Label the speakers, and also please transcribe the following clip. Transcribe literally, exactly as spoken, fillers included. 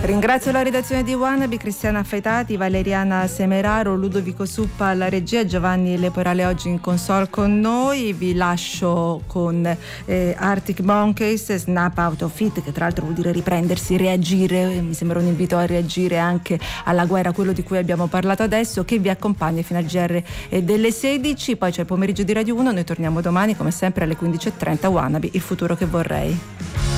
Speaker 1: Ringrazio la redazione di Wannabe, Cristiana Affetati, Valeriana Semeraro, Ludovico Suppa alla regia, Giovanni Leporale oggi in console con noi. Vi lascio con eh, Arctic Monkeys, Snap Out of It, che tra l'altro vuol dire riprendersi, reagire. Mi sembra un invito a reagire anche alla guerra, quello di cui abbiamo parlato adesso, che vi accompagna fino al G R delle sedici. Poi c'è il pomeriggio di Radio uno, noi torniamo domani come sempre alle quindici e trenta. Wannabe, il futuro che vorrei.